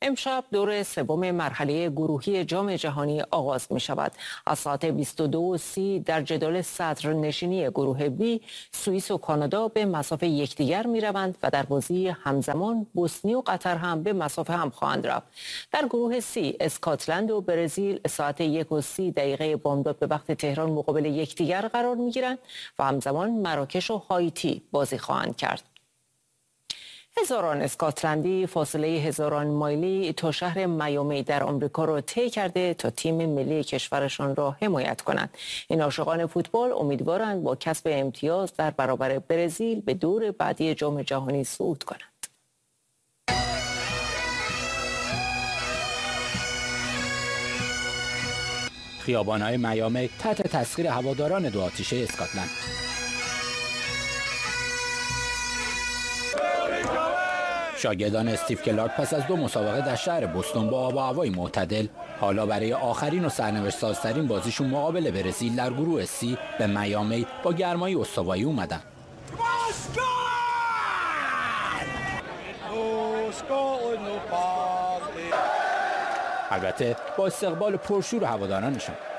امشب دور سوم مرحله گروهی جام جهانی آغاز می شود. از ساعت 22:30 در جدول صدرنشینی گروه بی، سوئیس و کانادا به مساف یکدیگر می روند و در بازی همزمان بوسنی و قطر هم به مساف هم خواهند رفت. در گروه سی، اسکاتلند و برزیل ساعت 1:30 بامداد به وقت تهران مقابل یکدیگر قرار می گیرند و همزمان مراکش و هایتی بازی خواهند کرد. هزاران اسکاتلندی فاصله هزاران مایلی تا شهر میامی در آمریکا را طی کرده تا تیم ملی کشورشان را حمایت کنند. این عاشقان فوتبال امیدوارند با کسب امتیاز در برابر برزیل به دور بعدی جام جهانی صعود کنند. خیابان‌های میامی تحت تسخیر هواداران دو آتیشه اسکاتلند. شاگردان استیو کلارک پس از 2 مسابقه در شهر بوستون با آب و هوای معتدل، حالا برای آخرین و سرنوشت‌سازترین بازیشون مقابل برزیل در گروه سی به میامی با گرمایی استوایی اومدن. البته با استقبال پرشور هوادارانشون.